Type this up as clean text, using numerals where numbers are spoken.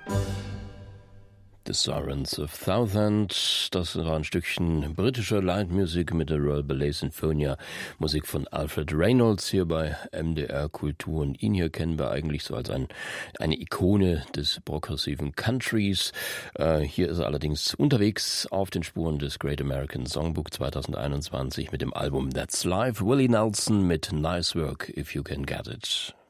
The Sirens of Southend, das war ein Stückchen britischer Light Music mit der Royal Ballet Sinfonia, Musik von Alfred Reynolds hier bei MDR Kultur, und ihn hier kennen wir eigentlich so als eine Ikone des progressiven Countries. Hier ist er allerdings unterwegs auf den Spuren des Great American Songbook 2021 mit dem Album That's Life. Willie Nelson mit Nice Work If You Can Get It.